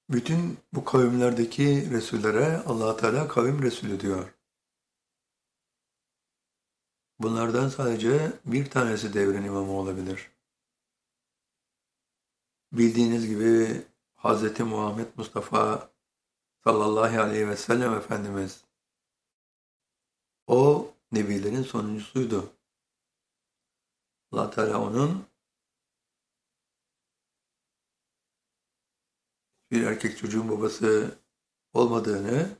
Bütün bu kavimlerdeki Resullere Allah Teala kavim Resulü diyor. Bunlardan sadece bir tanesi devrin imamı olabilir. Bildiğiniz gibi Hz. Muhammed Mustafa sallallahu aleyhi ve sellem Efendimiz o nebilerin sonuncusuydu. Allah Teala onun bir erkek çocuğun babası olmadığını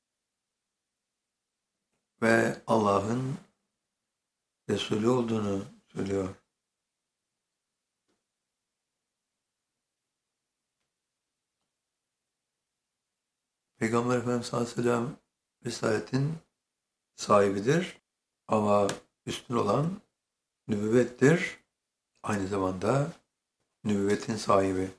ve Allah'ın Resulü olduğunu söylüyor. Peygamber Efendimiz sallallahu aleyhi ve sellem Risaletin sahibidir ama üstün olan nübüvvettir. Aynı zamanda nübüvvetin sahibi.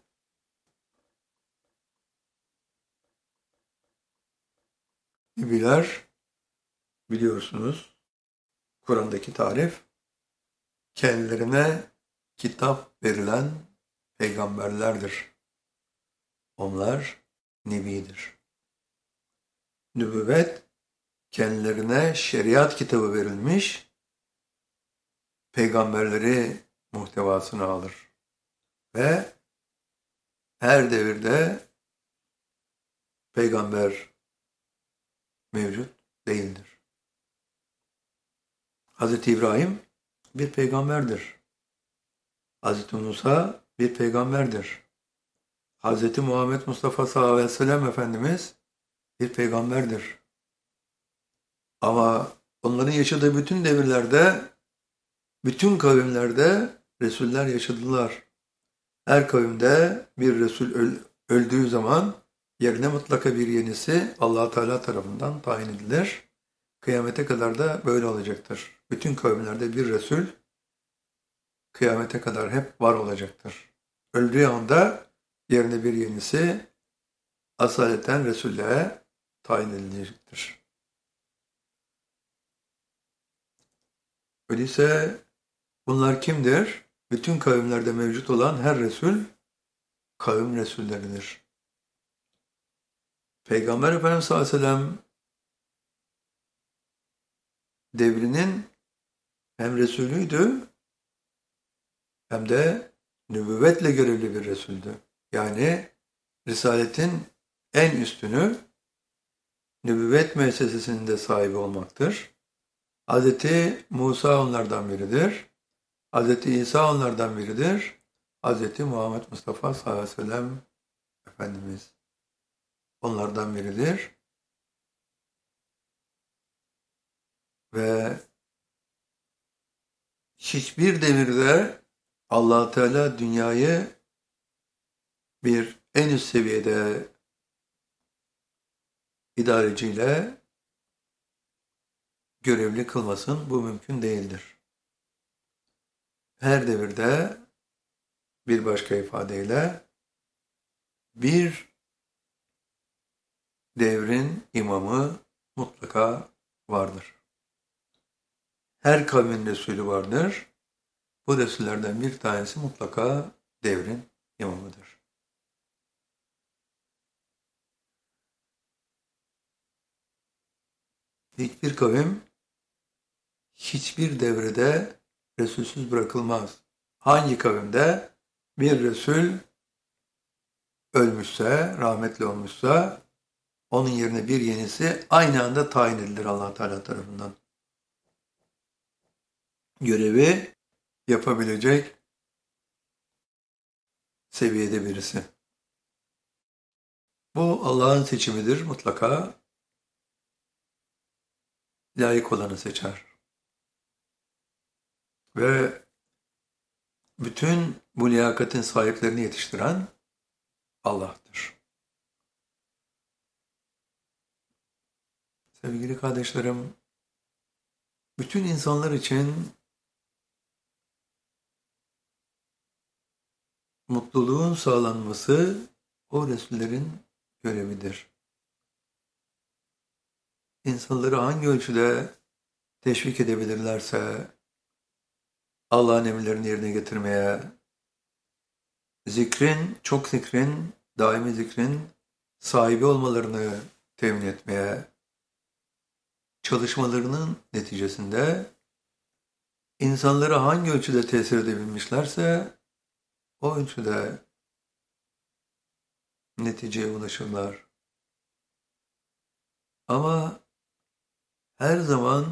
Nebiler biliyorsunuz Kur'an'daki tarif kendilerine kitap verilen peygamberlerdir. Onlar nebidir. Nübüvvet kendilerine şeriat kitabı verilmiş peygamberleri muhtevasını alır. Ve her devirde peygamber mevcut değildir. Hz. İbrahim bir peygamberdir. Hz. Musa bir peygamberdir. Hz. Muhammed Mustafa sallallahu aleyhi ve sellem Efendimiz bir peygamberdir. Ama onların yaşadığı bütün devirlerde, bütün kavimlerde Resuller yaşadılar. Her kavimde bir Resul öldüğü zaman yerine mutlaka bir yenisi Allah Teala tarafından tayin edilir. Kıyamete kadar da böyle olacaktır. Bütün kavimlerde bir Resul kıyamete kadar hep var olacaktır. Öldüğü anda yerine bir yenisi asaleten Resul'e tayin edilecektir. Öyleyse bunlar kimdir? Bütün kavimlerde mevcut olan her Resul kavim Resulleridir. Peygamber Efendimiz sallallahu aleyhi ve sellem devrinin hem Resulüydü hem de nübüvvetle görevli bir Resuldü. Yani Risaletin en üstünü nübüvvet müessesesinin de sahibi olmaktır. Hz. Musa onlardan biridir. Hz. İsa onlardan biridir. Hz. Muhammed Mustafa sallallahu aleyhi ve sellem Efendimiz onlardan biridir. Ve hiçbir devirde Allah Teala dünyayı bir en üst seviyede idareciyle görevli kılmasın. Bu mümkün değildir. Her devirde bir başka ifadeyle bir devrin imamı mutlaka vardır. Her kavmin Resulü vardır. Bu Resullerden bir tanesi mutlaka devrin imamıdır. Hiçbir kavim hiçbir devrede Resulsüz bırakılmaz. Hangi kavimde bir Resul ölmüşse, rahmetli olmuşsa onun yerine bir yenisi aynı anda tayin edilir Allah Teala tarafından. Görevi yapabilecek seviyede birisi. Bu Allah'ın seçimidir mutlaka. Layık olanı seçer. Ve bütün bu liyakatin sahiplerini yetiştiren Allah'tır. Sevgili kardeşlerim, bütün insanlar için mutluluğun sağlanması o Resullerin görevidir. İnsanları hangi ölçüde teşvik edebilirlerse Allah'ın emirlerini yerine getirmeye, çok zikrin daimi zikrin sahibi olmalarını temin etmeye çalışmalarının neticesinde insanlara hangi ölçüde tesir edebilmişlerse o ölçüde neticeye ulaşırlar. Ama her zaman